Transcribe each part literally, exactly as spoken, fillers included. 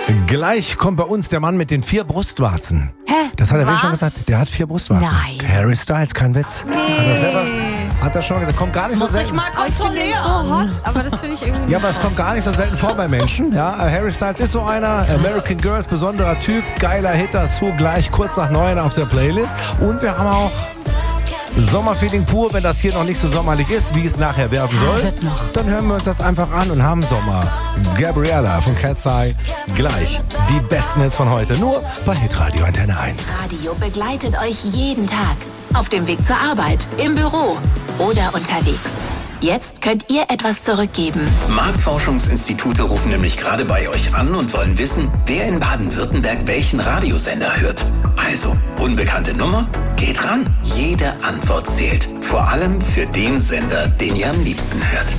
Gleich kommt bei uns der Mann mit den vier Brustwarzen. Hä? Das hat er Was? schon gesagt. Der hat vier Brustwarzen. Nein. Harry Styles, kein Witz. Nee. Hat er selber, hat er schon gesagt. Kommt gar nicht Muss so ich selten. mal kontrollieren. So hot, aber das finde ich irgendwie... Ja, aber es kommt gar nicht so selten vor bei Menschen. Ja, Harry Styles ist so einer. American Girls, besonderer Typ, geiler Hit dazu, gleich kurz nach neun auf der Playlist. Und wir haben auch Sommerfeeling pur, wenn das hier noch nicht so sommerlich ist, wie es nachher werden soll. wird noch. Dann hören wir uns das einfach an und haben Sommer. Gabriella von Cat's Eye. Gleich die besten Hits von heute. Nur bei Hitradio Antenne eins. Radio begleitet euch jeden Tag. Auf dem Weg zur Arbeit, im Büro oder unterwegs. Jetzt könnt ihr etwas zurückgeben. Marktforschungsinstitute rufen nämlich gerade bei euch an und wollen wissen, wer in Baden-Württemberg welchen Radiosender hört. Also, unbekannte Nummer? Geht ran. Jede Antwort zählt. Vor allem für den Sender, den ihr am liebsten hört.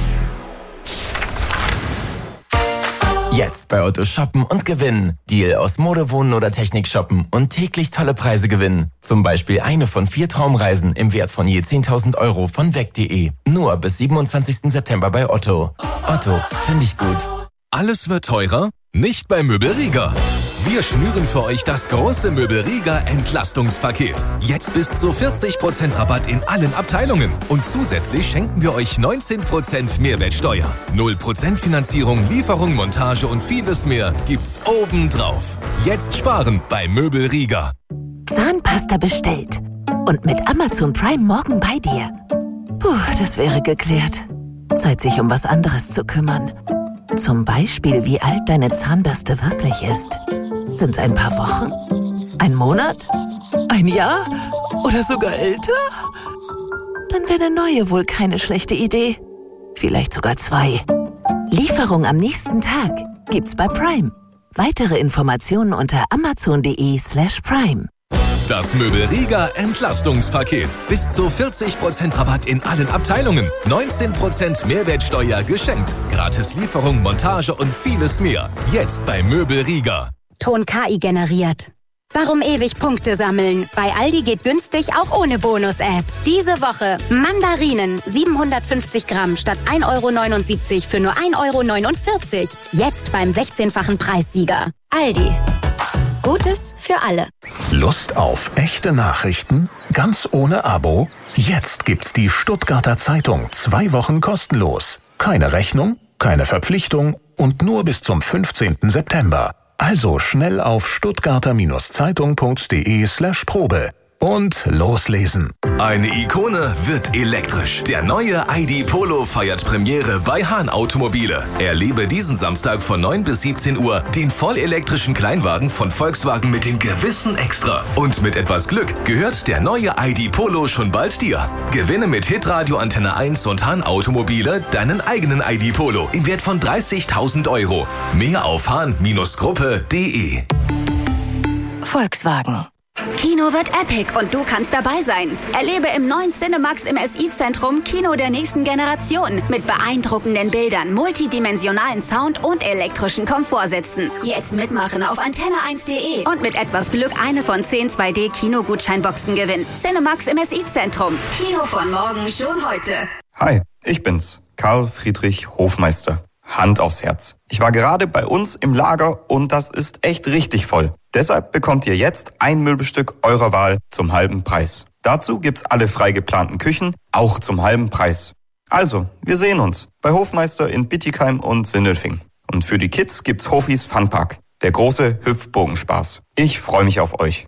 Jetzt bei Otto shoppen und gewinnen. Deal aus Mode, Wohnen oder Technik shoppen und täglich tolle Preise gewinnen. Zum Beispiel eine von vier Traumreisen im Wert von je zehntausend Euro von weg punkt de. Nur bis siebenundzwanzigsten September bei Otto. Otto, finde ich gut. Alles wird teurer? Nicht bei Möbelriga. Wir schnüren für euch das große Möbelriga Entlastungspaket. Jetzt bis zu vierzig Prozent Rabatt in allen Abteilungen. Und zusätzlich schenken wir euch neunzehn Prozent Mehrwertsteuer. null Prozent Finanzierung, Lieferung, Montage und vieles mehr gibt's obendrauf. Jetzt sparen bei Möbelriga. Zahnpasta bestellt. Und mit Amazon Prime morgen bei dir. Puh, das wäre geklärt. Zeit, sich um was anderes zu kümmern. Zum Beispiel, wie alt deine Zahnbürste wirklich ist. Sind's ein paar Wochen? Ein Monat? Ein Jahr? Oder sogar älter? Dann wäre eine neue wohl keine schlechte Idee. Vielleicht sogar zwei. Lieferung am nächsten Tag gibt's bei Prime. Weitere Informationen unter amazon.de slash prime. Das Möbelriga Entlastungspaket. Bis zu vierzig Prozent Rabatt in allen Abteilungen. neunzehn Prozent Mehrwertsteuer geschenkt. Gratis Lieferung, Montage und vieles mehr. Jetzt bei Möbelriga. Ton K I generiert. Warum ewig Punkte sammeln? Bei Aldi geht günstig auch ohne Bonus-App. Diese Woche Mandarinen siebenhundertfünfzig Gramm statt ein Euro neunundsiebzig für nur ein Euro neunundvierzig. Jetzt beim sechzehnfachen Preissieger. Aldi. Gutes für alle. Lust auf echte Nachrichten? Ganz ohne Abo? Jetzt gibt's die Stuttgarter Zeitung zwei Wochen kostenlos. Keine Rechnung, keine Verpflichtung und nur bis zum fünfzehnten September. Also schnell auf stuttgarter-zeitung.de slash Probe und loslesen. Eine Ikone wird elektrisch. Der neue I D Polo feiert Premiere bei Hahn Automobile. Erlebe diesen Samstag von neun bis siebzehn Uhr den vollelektrischen Kleinwagen von Volkswagen mit dem gewissen Extra. Und mit etwas Glück gehört der neue I D Polo schon bald dir. Gewinne mit Hitradio Antenne eins und Hahn Automobile deinen eigenen I D Polo im Wert von dreißigtausend Euro. Mehr auf hahn Gruppe punkt de. Volkswagen. Kino wird epic und du kannst dabei sein. Erlebe im neuen Cinemax im S I-Zentrum Kino der nächsten Generation mit beeindruckenden Bildern, multidimensionalen Sound und elektrischen Komfortsitzen. Jetzt mitmachen auf antenne eins punkt de und mit etwas Glück eine von zehn zwei D Kinogutscheinboxen gewinnen. Cinemax im S I-Zentrum. Kino von morgen schon heute. Hi, ich bin's, Karl Friedrich Hofmeister. Hand aufs Herz. Ich war gerade bei uns im Lager und das ist echt richtig voll. Deshalb bekommt ihr jetzt ein Möbelstück eurer Wahl zum halben Preis. Dazu gibt's alle frei geplanten Küchen, auch zum halben Preis. Also, wir sehen uns bei Hofmeister in Bietigheim und Sindelfingen. Und für die Kids gibt's Hofis Funpark, der große Hüpfbogenspaß. Ich freue mich auf euch.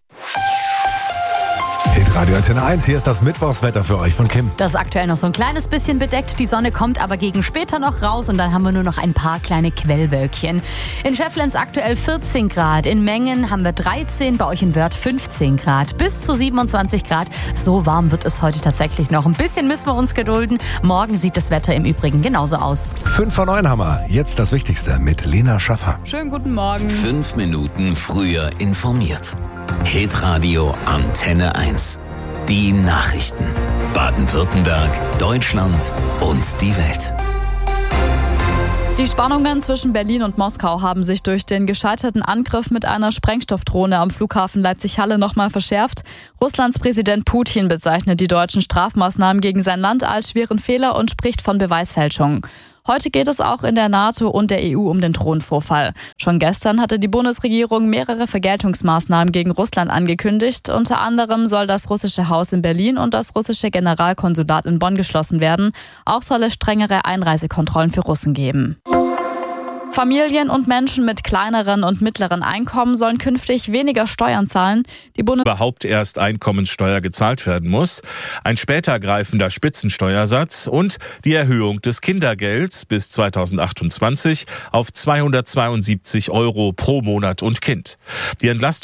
Hitradio Antenne eins, hier ist das Mittwochswetter für euch von Kim. Das ist aktuell noch so ein kleines bisschen bedeckt. Die Sonne kommt aber gegen später noch raus und dann haben wir nur noch ein paar kleine Quellwölkchen. In Schefflens aktuell vierzehn Grad, in Mengen haben wir dreizehn, bei euch in Wörth fünfzehn Grad, bis zu siebenundzwanzig Grad. So warm wird es heute tatsächlich noch. Ein bisschen müssen wir uns gedulden. Morgen sieht das Wetter im Übrigen genauso aus. Fünf vor neun haben wir. Jetzt das Wichtigste mit Lena Schaffer. Schönen guten Morgen. Fünf Minuten früher informiert. Hitradio Antenne eins. Die Nachrichten. Baden-Württemberg, Deutschland und die Welt. Die Spannungen zwischen Berlin und Moskau haben sich durch den gescheiterten Angriff mit einer Sprengstoffdrohne am Flughafen Leipzig-Halle nochmal verschärft. Russlands Präsident Putin bezeichnet die deutschen Strafmaßnahmen gegen sein Land als schweren Fehler und spricht von Beweisfälschung. Heute geht es auch in der NATO und der E U um den Drohnenvorfall. Schon gestern hatte die Bundesregierung mehrere Vergeltungsmaßnahmen gegen Russland angekündigt. Unter anderem soll das russische Haus in Berlin und das russische Generalkonsulat in Bonn geschlossen werden. Auch soll es strengere Einreisekontrollen für Russen geben. Familien und Menschen mit kleineren und mittleren Einkommen sollen künftig weniger Steuern zahlen. Die Bundes- überhaupt erst Einkommenssteuer gezahlt werden muss, ein später greifender Spitzensteuersatz und die Erhöhung des Kindergelds bis zweitausendachtundzwanzig auf zweihundertzweiundsiebzig Euro pro Monat und Kind. Die Entlastung